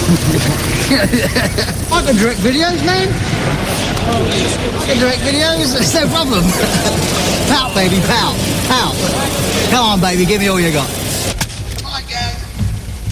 I can direct videos, man. I can direct videos, it's no problem. Pout, baby, pout. Pout. Come on, baby, give me all you got.